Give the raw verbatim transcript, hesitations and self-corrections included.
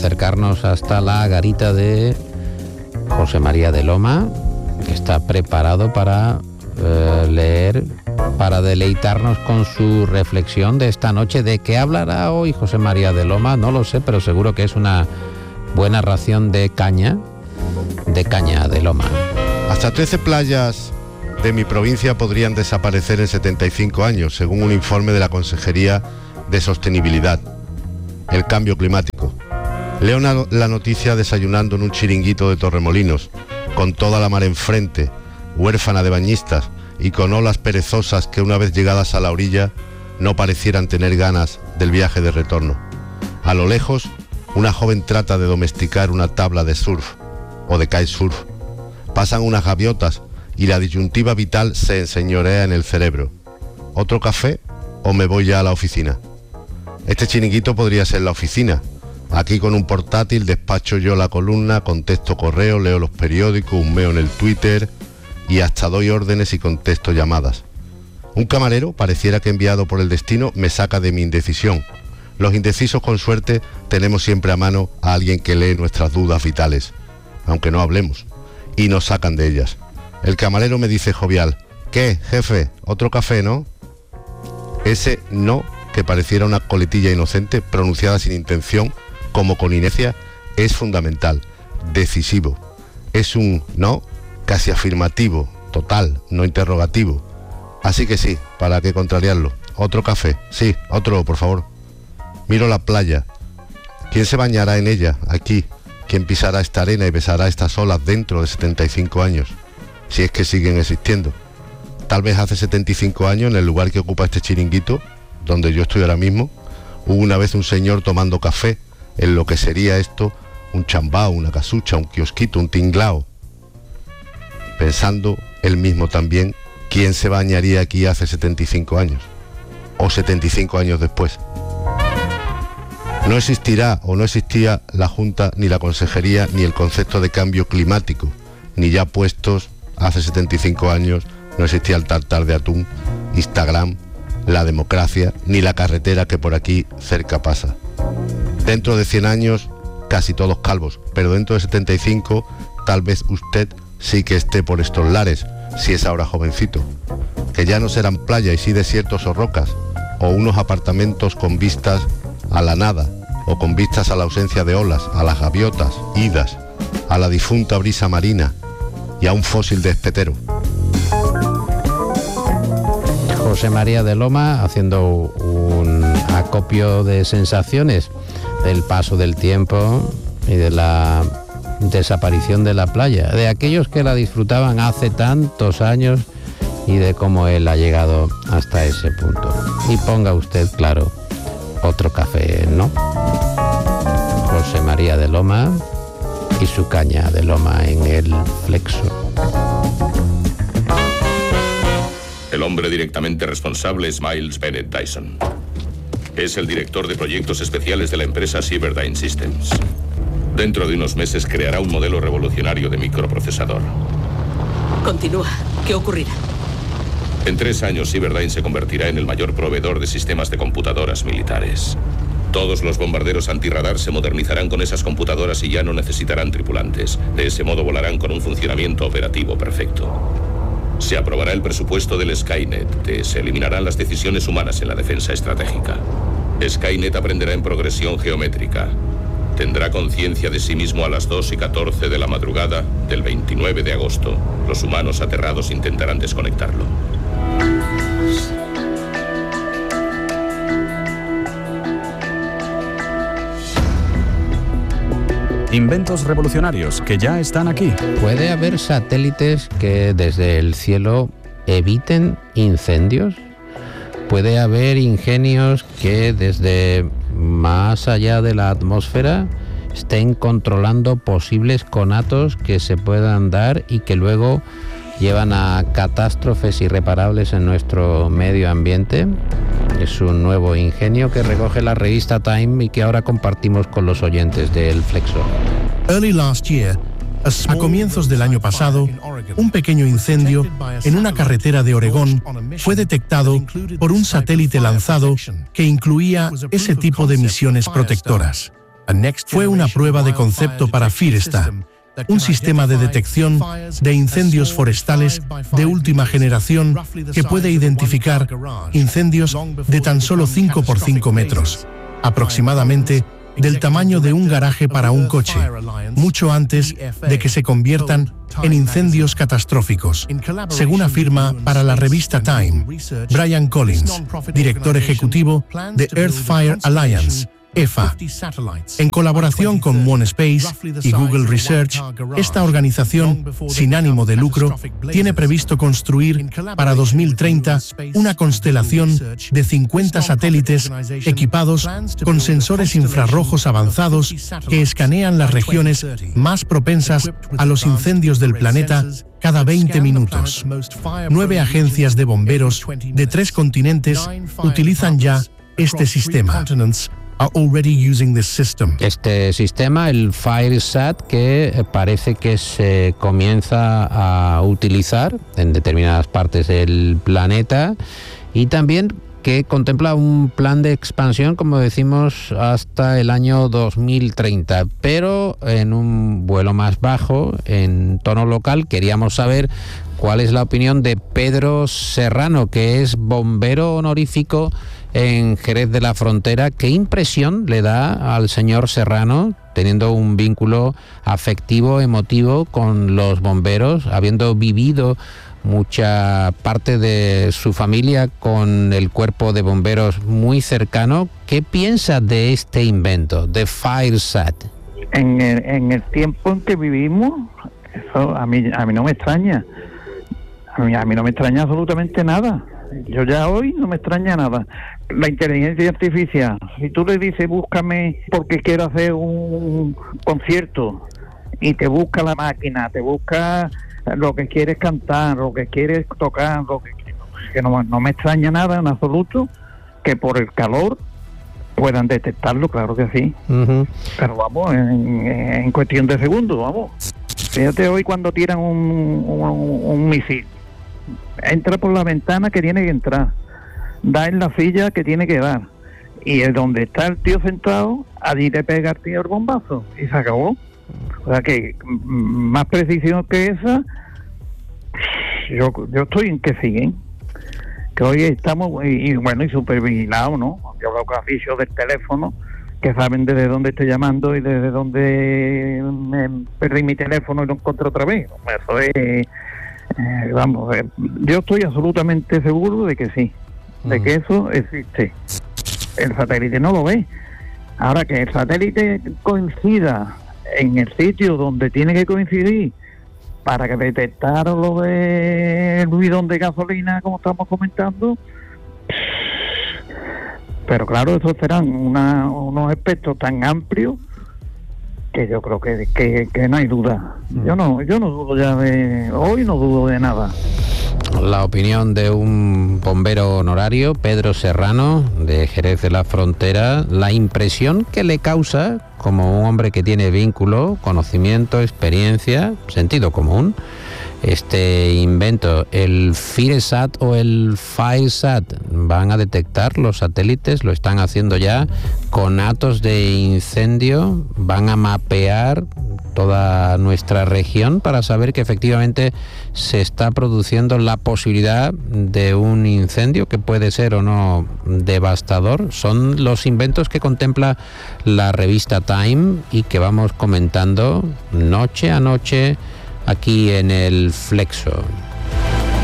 acercarnos hasta la garita de José María de Loma, que está preparado para eh, leer, para deleitarnos con su reflexión de esta noche. ¿De qué hablará hoy José María de Loma? No lo sé, pero seguro que es una buena ración de caña, de caña de Loma. Hasta trece playas de mi provincia podrían desaparecer en setenta y cinco años, según un informe de la Consejería de Sostenibilidad, el cambio climático. Leo una, la noticia desayunando en un chiringuito de Torremolinos, con toda la mar enfrente, huérfana de bañistas y con olas perezosas que una vez llegadas a la orilla no parecieran tener ganas del viaje de retorno. A lo lejos, una joven trata de domesticar una tabla de surf o de kitesurf. Pasan unas gaviotas y la disyuntiva vital se enseñorea en el cerebro. ¿Otro café o me voy ya a la oficina? Este chiringuito podría ser la oficina. Aquí con un portátil despacho yo la columna, contesto correo, leo los periódicos, humeo en el Twitter y hasta doy órdenes y contesto llamadas. Un camarero, pareciera que enviado por el destino, me saca de mi indecisión. Los indecisos, con suerte, tenemos siempre a mano a alguien que lee nuestras dudas vitales, aunque no hablemos, y nos sacan de ellas. El camarero me dice jovial: ¿qué, jefe? ¿Otro café, no? Ese no, que pareciera una coletilla inocente, pronunciada sin intención, como con inercia, es fundamental, decisivo. Es un no casi afirmativo, total, no interrogativo. Así que sí, ¿para qué contrariarlo? ¿Otro café? Sí, otro, por favor. Miro la playa. ¿Quién se bañará en ella, aquí? ¿Quién pisará esta arena y besará estas olas dentro de setenta y cinco años? Si es que siguen existiendo. Tal vez hace setenta y cinco años, en el lugar que ocupa este chiringuito, donde yo estoy ahora mismo, hubo una vez un señor tomando café en lo que sería esto un chambao, una casucha, un kiosquito, un tinglao. Pensando él mismo también, ¿quién se bañaría aquí hace setenta y cinco años? O setenta y cinco años después. No existirá o no existía la Junta, ni la Consejería, ni el concepto de cambio climático, ni ya puestos hace setenta y cinco años no existía el tartar de atún, Instagram, la democracia, ni la carretera que por aquí cerca pasa. Dentro de cien años, casi todos calvos, pero dentro de setenta y cinco, tal vez usted sí que esté por estos lares, si es ahora jovencito. Que ya no serán playa y sí desiertos o rocas, o unos apartamentos con vistas a la nada, o con vistas a la ausencia de olas, a las gaviotas, idas, a la difunta brisa marina y a un fósil de espetero. José María de Loma haciendo un acopio de sensaciones del paso del tiempo y de la desaparición de la playa, de aquellos que la disfrutaban hace tantos años y de cómo él ha llegado hasta ese punto. Y ponga usted, claro, otro café, ¿no? José María de Loma y su caña de Loma en el Flexo. El hombre directamente responsable es Miles Bennett Dyson. Es el director de proyectos especiales de la empresa Cyberdyne Systems. Dentro de unos meses creará un modelo revolucionario de microprocesador. Continúa. ¿Qué ocurrirá? En tres años, Cyberdyne se convertirá en el mayor proveedor de sistemas de computadoras militares. Todos los bombarderos antirradar se modernizarán con esas computadoras y ya no necesitarán tripulantes. De ese modo volarán con un funcionamiento operativo perfecto. Se aprobará el presupuesto del Skynet. Se eliminarán las decisiones humanas en la defensa estratégica. Skynet aprenderá en progresión geométrica. Tendrá conciencia de sí mismo a las dos y catorce de la madrugada del veintinueve de agosto. Los humanos aterrados intentarán desconectarlo. Inventos revolucionarios que ya están aquí. ¿Puede haber satélites que desde el cielo eviten incendios? ¿Puede haber ingenios que desde más allá de la atmósfera estén controlando posibles conatos que se puedan dar y que luego llevan a catástrofes irreparables en nuestro medio ambiente? Es un nuevo ingenio que recoge la revista Time y que ahora compartimos con los oyentes del Flexo. Early last year, a comienzos del año pasado, un pequeño incendio en una carretera de Oregón fue detectado por un satélite lanzado que incluía ese tipo de misiones protectoras. fue una prueba de concepto para Firestone, un sistema de detección de incendios forestales de última generación que puede identificar incendios de tan solo cinco por cinco metros, aproximadamente del tamaño de un garaje para un coche, mucho antes de que se conviertan en incendios catastróficos, según afirma para la revista Time Brian Collins, director ejecutivo de Earth Fire Alliance, E F A. En colaboración con MoonSpace y Google Research, esta organización sin ánimo de lucro tiene previsto construir para dos mil treinta una constelación de cincuenta satélites equipados con sensores infrarrojos avanzados que escanean las regiones más propensas a los incendios del planeta cada veinte minutos. Nueve agencias de bomberos de tres continentes utilizan ya este sistema. Are already using this system. Este sistema, el FireSat, que parece que se comienza a utilizar en determinadas partes del planeta y también que contempla un plan de expansión, como decimos, hasta el año dos mil treinta, pero en un vuelo más bajo, en tono local. Queríamos saber cuál es la opinión de Pedro Serrano, que es bombero honorífico en Jerez de la Frontera. ¿Qué impresión le da al señor Serrano, teniendo un vínculo afectivo, emotivo con los bomberos, habiendo vivido mucha parte de su familia con el cuerpo de bomberos muy cercano? ¿Qué piensa de este invento, de FireSat? En el, en el tiempo en que vivimos, eso a mí, a mí no me extraña. A mí, a mí no me extraña absolutamente nada. Yo ya hoy no me extraña nada. La inteligencia artificial, si tú le dices búscame porque quiero hacer un concierto y te busca la máquina, te busca lo que quieres cantar, lo que quieres tocar, lo que, que no, no me extraña nada en absoluto que por el calor puedan detectarlo, claro que sí. Uh-huh. Pero vamos, en, en cuestión de segundos, vamos. Fíjate hoy cuando tiran un, un, un misil. Entra por la ventana que tiene que entrar, da en la silla que tiene que dar, y el donde está el tío sentado, allí le pega el tío el bombazo y se acabó. O sea que más precisión que esa, yo yo estoy en que siguen, que hoy estamos y, y bueno y súper vigilados, ¿no? Yo hablo con aficionados del teléfono que saben desde dónde estoy llamando y desde dónde me perdí mi teléfono y lo encontré otra vez. Eso es Eh, vamos, eh, yo estoy absolutamente seguro de que sí, de que eso existe. El satélite no lo ve. Ahora que el satélite coincida en el sitio donde tiene que coincidir para que detectar lo del bidón de gasolina, como estamos comentando, pero claro, eso serán una, unos aspectos tan amplios que yo creo que, que, que no hay duda. Yo no, yo no dudo ya de... Hoy no dudo de nada. La opinión de un bombero honorario, Pedro Serrano, de Jerez de la Frontera, la impresión que le causa, como un hombre que tiene vínculo, conocimiento, experiencia, sentido común, este invento, el FireSat o el FireSat, van a detectar los satélites, lo están haciendo ya, conatos de incendio, van a mapear toda nuestra región para saber que efectivamente se está produciendo la posibilidad de un incendio que puede ser o no devastador. Son los inventos que contempla la revista Time y que vamos comentando noche a noche aquí en el Flexo.